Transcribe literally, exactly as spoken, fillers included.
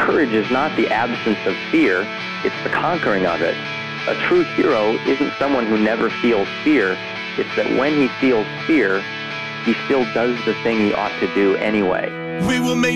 courage is not the absence of fear, it's the conquering of it. A true hero isn't someone who never feels fear, it's that when he feels fear, he still does the thing he ought to do anyway. We will make